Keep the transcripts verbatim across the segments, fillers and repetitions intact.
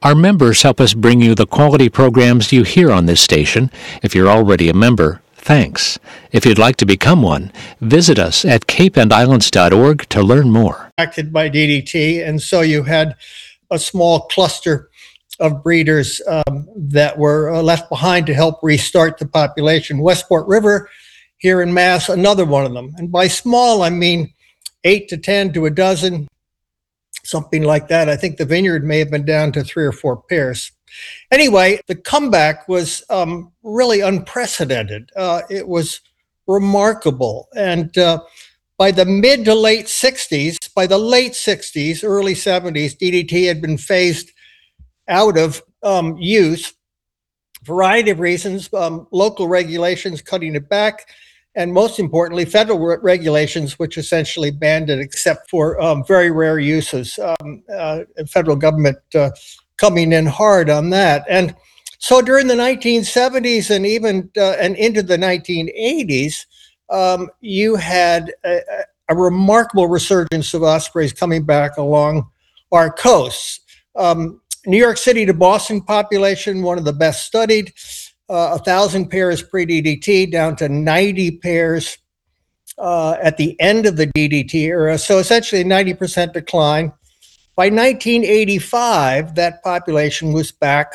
Our members help us bring you the quality programs you hear on this station. If you're already a member, thanks. If you'd like to become one, visit us at cape and islands dot org to learn more. Acted by D D T, and so you had a small cluster of breeders um, that were uh, left behind to help restart the population. Westport River here in Mass, another one of them. And by small, I mean eight to ten to a dozen, something like that. I think the vineyard may have been down to three or four pairs. Anyway, the comeback was um, really unprecedented. Uh, it was remarkable. And uh, by the mid to late sixties, by the late sixties, early seventies, D D T had been phased out of um, use. Variety of reasons, um, local regulations cutting it back, and most importantly, federal re- regulations, which essentially banned it except for um, very rare uses. Um, uh, federal government uh, coming in hard on that. And so during the nineteen seventies and even uh, and into the nineteen eighties, um, you had a, a remarkable resurgence of ospreys coming back along our coasts. Um, New York City to Boston population, one of the best studied. Uh, a thousand pairs pre-D D T down to ninety pairs uh, at the end of the D D T era. So essentially a ninety percent decline. By nineteen eighty-five, that population was back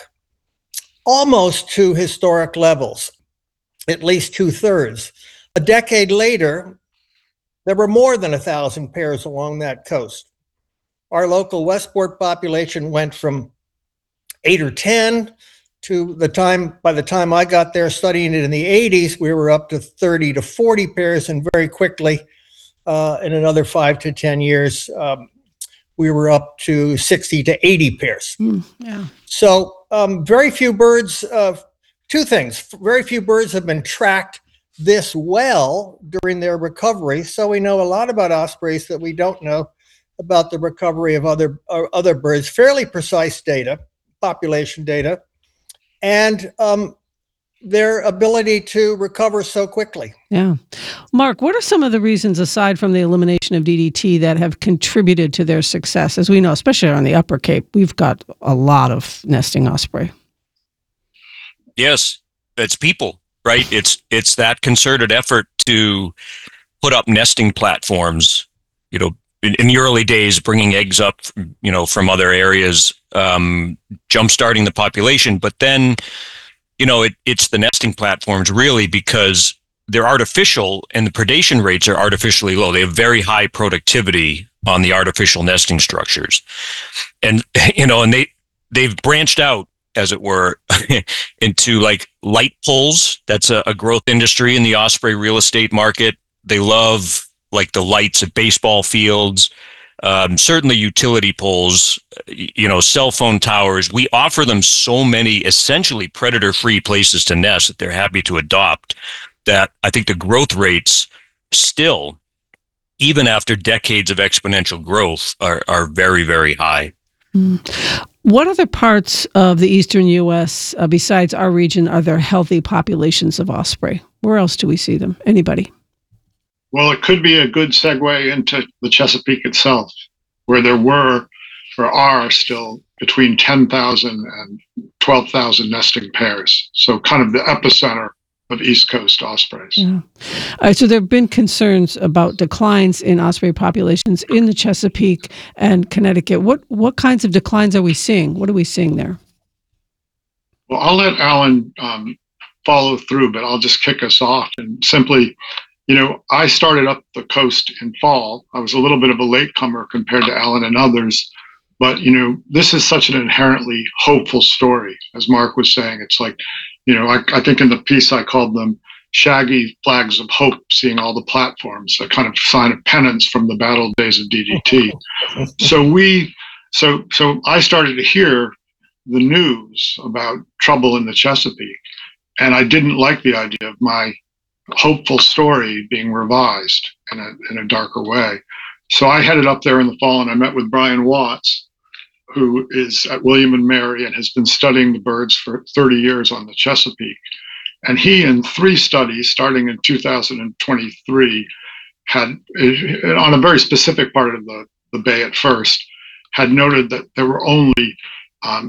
almost to historic levels, at least two thirds. A decade later, there were more than a thousand pairs along that coast. Our local Westport population went from eight or ten to the time, by the time I got there studying it in the eighties, we were up to thirty to forty pairs, and very quickly, uh, in another five to ten years, um, we were up to sixty to eighty pairs. Mm, yeah. So um, very few birds, uh, two things, very few birds have been tracked this well during their recovery. So we know a lot about ospreys that we don't know about the recovery of other, uh, other birds. Fairly precise data, population data, and um, their ability to recover so quickly. Yeah. Mark, what are some of the reasons, aside from the elimination of D D T, that have contributed to their success? As we know, especially on the Upper Cape, we've got a lot of nesting osprey. Yes, it's people, right? It's it's that concerted effort to put up nesting platforms, you know, in, in the early days, bringing eggs up, you know, from other areas, um, jump-starting the population. But then, you know, it, it's the nesting platforms really, because they're artificial and the predation rates are artificially low. They have very high productivity on the artificial nesting structures. And, you know, and they, they've branched out, as it were, into like light poles. That's a, a growth industry in the osprey real estate market. They love like the lights at baseball fields, um, certainly utility poles, you know, cell phone towers. We offer them so many essentially predator-free places to nest that they're happy to adopt, that I think the growth rates still, even after decades of exponential growth, are, are very, very high. Mm. What other parts of the eastern U S, uh, besides our region, are there healthy populations of osprey? Where else do we see them? Anybody? Well, it could be a good segue into the Chesapeake itself, where there were, or are still, between ten thousand and twelve thousand nesting pairs. So kind of the epicenter of East Coast ospreys. Yeah. Uh, so there have been concerns about declines in osprey populations in the Chesapeake and Connecticut. What what kinds of declines are we seeing? What are we seeing there? Well, I'll let Alan um, follow through, but I'll just kick us off and simply, you know, I started up the coast in fall. I was a little bit of a latecomer compared to Alan and others, but, you know, this is such an inherently hopeful story. As Mark was saying, it's like, you know, I, I think in the piece I called them shaggy flags of hope, seeing all the platforms, a kind of sign of penance from the battle days of D D T. so we, so, so I started to hear the news about trouble in the Chesapeake, and I didn't like the idea of my hopeful story being revised in a in a darker way. So I headed up there in the fall, and I met with Brian Watts, who is at William and Mary and has been studying the birds for thirty years on the Chesapeake. And he, in three studies, starting in two thousand twenty-three, had, on a very specific part of the, the bay at first, had noted that there were only um,